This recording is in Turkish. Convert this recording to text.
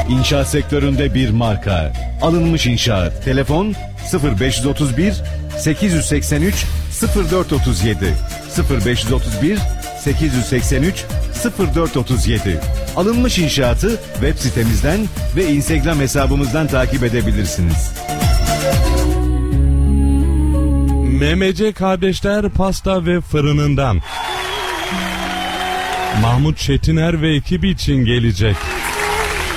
İnşaat sektöründe bir marka. Alınmış İnşaat. Telefon 0531 883 0437 0531 883 0437. Alınmış İnşaat'ı web sitemizden ve Instagram hesabımızdan takip edebilirsiniz. MMC Kardeşler Pasta ve Fırınından Mahmut Çetiner ve ekibi için gelecek.